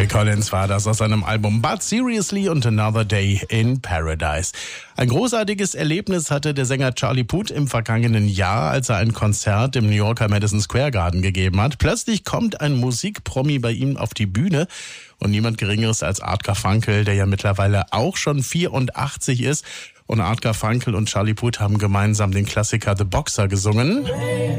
Collins war das aus seinem Album But Seriously und Another Day in Paradise. Ein großartiges Erlebnis hatte der Sänger Charlie Puth im vergangenen Jahr, als er ein Konzert im New Yorker Madison Square Garden gegeben hat. Plötzlich kommt ein Musikpromi bei ihm auf die Bühne und niemand Geringeres als Art Garfunkel, der ja mittlerweile auch schon 84 ist. Und Art Garfunkel und Charlie Puth haben gemeinsam den Klassiker The Boxer gesungen.